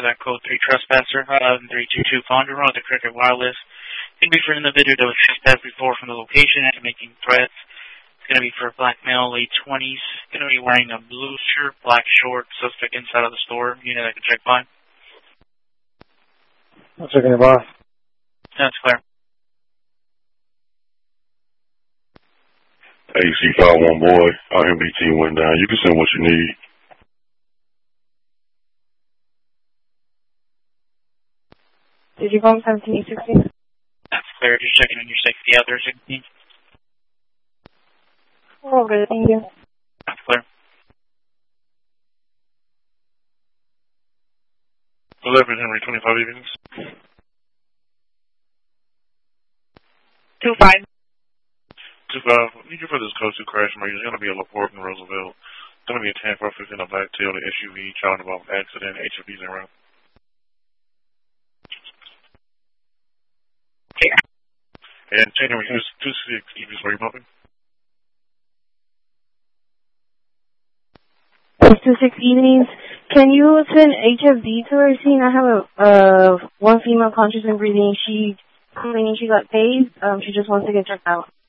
for that code 3 trespasser, 322 Fonder Road, the Cricket Wireless. Going to be for an individual that was trespassed before from the location after making threats. It's going to be for a black male, late 20s. Going to be wearing a blue shirt, black shorts, suspect inside of the store. You know, that can check by. I'm checking your box. That's clear. AC51 boy, our MBT went down. You can send what you need. Did you phone 1716? That's clear. Just checking on your safety out there, 16. We're all good, thank you. That's clear. 11 Henry, 25 evenings. 25. 25. You can for this code 2 crash emergency. It's going to be a LaPorte and Roosevelt. It's going to be a tank roughly in a black tail, the SUV, child involved accident, HFBs en route. And checking with 26 EVs where you bumping? 26 evenings. Can you send HFD to her scene? I have one female conscious and breathing. She claiming she got tased. She just wants to get checked out.